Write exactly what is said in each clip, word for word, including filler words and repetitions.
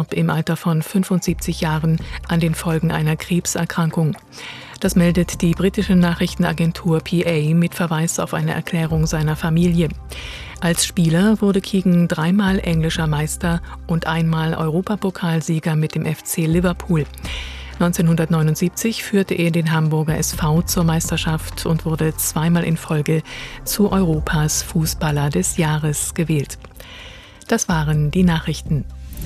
starb im Alter von fünfundsiebzig Jahren an den Folgen einer Krebserkrankung. Das meldet die britische Nachrichtenagentur P A mit Verweis auf eine Erklärung seiner Familie. Als Spieler wurde Keegan dreimal englischer Meister und einmal Europapokalsieger mit dem F C Liverpool. neunzehnhundertneunundsiebzig führte er den Hamburger S V zur Meisterschaft und wurde zweimal in Folge zu Europas Fußballer des Jahres gewählt. Das waren die Nachrichten.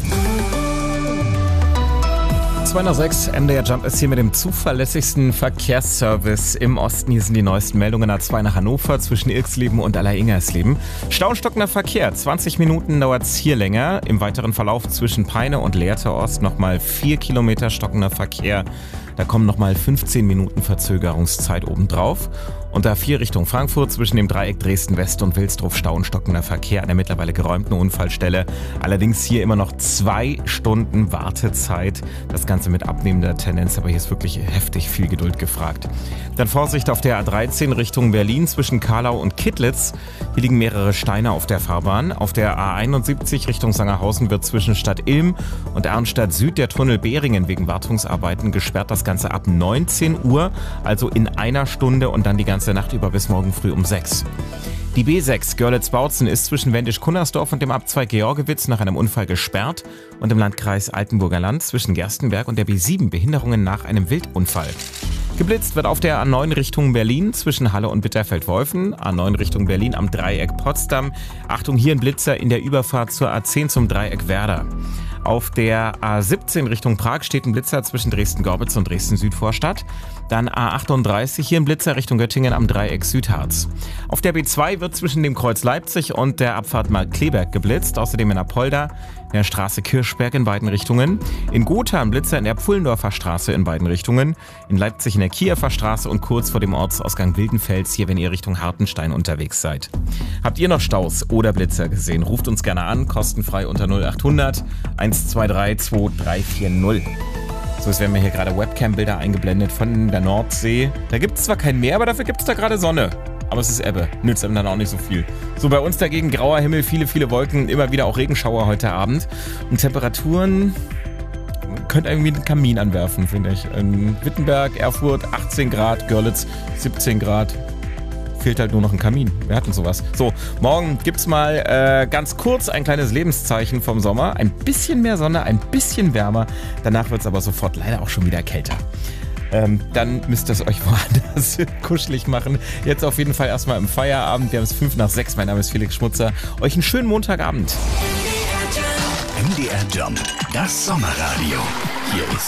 zwei nach sechs, M D R Jump ist hier mit dem zuverlässigsten Verkehrsservice im Osten. Hier sind die neuesten Meldungen. A zwei nach Hannover zwischen Ilksleben und Allersingersleben. Staustockender Verkehr, zwanzig Minuten dauert es hier länger. Im weiteren Verlauf zwischen Peine und Lehrte Ost nochmal vier Kilometer stockender Verkehr. Da kommen nochmal fünfzehn Minuten Verzögerungszeit obendrauf. Und A vier Richtung Frankfurt zwischen dem Dreieck Dresden-West und Wilsdruf Stau und stockender Verkehr an der mittlerweile geräumten Unfallstelle. Allerdings hier immer noch zwei Stunden Wartezeit. Das Ganze mit abnehmender Tendenz, aber hier ist wirklich heftig viel Geduld gefragt. Dann Vorsicht auf der A dreizehn Richtung Berlin zwischen Karlau und Kittlitz. Hier liegen mehrere Steine auf der Fahrbahn. Auf der A einundsiebzig Richtung Sangerhausen wird zwischen Stadt Ilm und Arnstadt Süd der Tunnel Behringen wegen Wartungsarbeiten gesperrt. Das Ganze ab neunzehn Uhr, also in einer Stunde und dann die ganze Nacht über bis morgen früh um sechs. Die B sechs Görlitz-Bautzen ist zwischen Wendisch-Kunnersdorf und dem Abzweig Georgewitz nach einem Unfall gesperrt und im Landkreis Altenburger Land zwischen Gerstenberg und der B sieben Behinderungen nach einem Wildunfall. Geblitzt wird auf der A neun Richtung Berlin zwischen Halle und Bitterfeld-Wolfen, A neun Richtung Berlin am Dreieck Potsdam. Achtung, hier ein Blitzer in der Überfahrt zur A zehn zum Dreieck Werder. Auf der A siebzehn Richtung Prag steht ein Blitzer zwischen Dresden-Gorbitz und Dresden-Südvorstadt. Dann A achtunddreißig, hier ein Blitzer Richtung Göttingen am Dreieck Südharz. Auf der B zwei wird zwischen dem Kreuz Leipzig und der Abfahrt Markkleeberg geblitzt. Außerdem in Apolda, in der Straße Kirchberg in beiden Richtungen. In Gotha ein Blitzer in der Pfullendorfer Straße in beiden Richtungen. In Leipzig in der Kiewer Straße und kurz vor dem Ortsausgang Wildenfels, hier wenn ihr Richtung Hartenstein unterwegs seid. Habt ihr noch Staus oder Blitzer gesehen? Ruft uns gerne an, kostenfrei unter null achthundert eins zwei drei zwei drei vier null. So, es werden mir hier gerade Webcam-Bilder eingeblendet von der Nordsee. Da gibt es zwar kein Meer, aber dafür gibt es da gerade Sonne. Aber es ist Ebbe, nützt einem dann auch nicht so viel. So, bei uns dagegen grauer Himmel, viele, viele Wolken, immer wieder auch Regenschauer heute Abend. Und Temperaturen, man könnte irgendwie einen Kamin anwerfen, finde ich. In Wittenberg, Erfurt achtzehn Grad, Görlitz siebzehn Grad. Fehlt halt nur noch ein Kamin. Wir hatten sowas. So, morgen gibt's mal äh, ganz kurz ein kleines Lebenszeichen vom Sommer. Ein bisschen mehr Sonne, ein bisschen wärmer. Danach wird's aber sofort leider auch schon wieder kälter. Ähm, dann müsst ihr es euch woanders kuschelig machen. Jetzt auf jeden Fall erstmal im Feierabend. Wir haben es fünf nach sechs. Mein Name ist Felix Schmutzer. Euch einen schönen Montagabend. M D R Jump, das Sommerradio. Hier ist